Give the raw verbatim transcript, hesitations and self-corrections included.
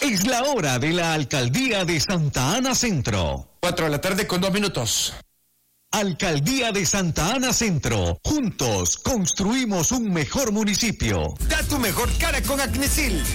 Es la hora de la Alcaldía de Santa Ana Centro. Cuatro de la tarde con dos minutos. Alcaldía de Santa Ana Centro. Juntos construimos un mejor municipio. Da tu mejor cara con Acnesil.